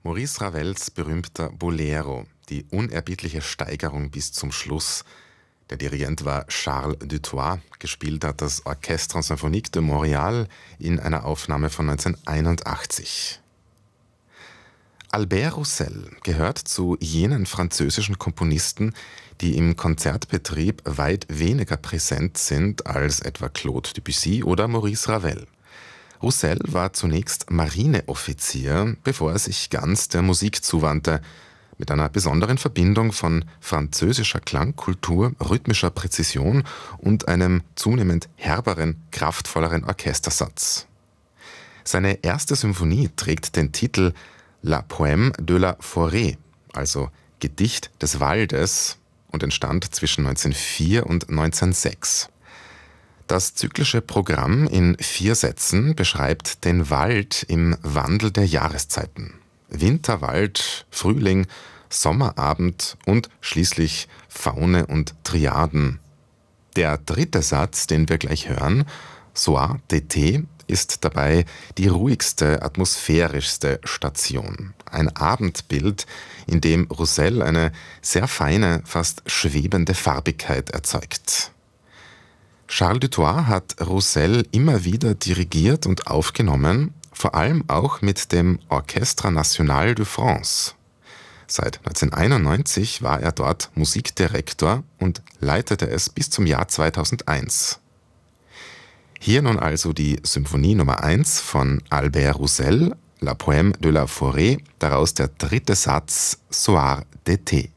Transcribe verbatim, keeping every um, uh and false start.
Maurice Ravels berühmter Bolero, die unerbittliche Steigerung bis zum Schluss. Der Dirigent war Charles Dutoit, gespielt hat das Orchestre Symphonique de Montréal in einer Aufnahme von neunzehnhunderteinundachtzig. Albert Roussel gehört zu jenen französischen Komponisten, die im Konzertbetrieb weit weniger präsent sind als etwa Claude Debussy oder Maurice Ravel. Roussel war zunächst Marineoffizier, bevor er sich ganz der Musik zuwandte, mit einer besonderen Verbindung von französischer Klangkultur, rhythmischer Präzision und einem zunehmend herberen, kraftvolleren Orchestersatz. Seine erste Symphonie trägt den Titel La Poème de la Forêt, also Gedicht des Waldes, und entstand zwischen neunzehnhundertvier und neunzehnhundertsechs. Das zyklische Programm in vier Sätzen beschreibt den Wald im Wandel der Jahreszeiten. Winterwald, Frühling, Sommerabend und schließlich Faune und Triaden. Der dritte Satz, den wir gleich hören, Soir d'été, ist dabei die ruhigste, atmosphärischste Station. Ein Abendbild, in dem Roussel eine sehr feine, fast schwebende Farbigkeit erzeugt. Charles Dutoit hat Roussel immer wieder dirigiert und aufgenommen, vor allem auch mit dem Orchestre National de France. Seit neunzehnhunderteinundneunzig war er dort Musikdirektor und leitete es bis zum Jahr zweitausendeins. Hier nun also die Symphonie Nummer eins von Albert Roussel, La Poème de la Forêt, daraus der dritte Satz Soir d'été.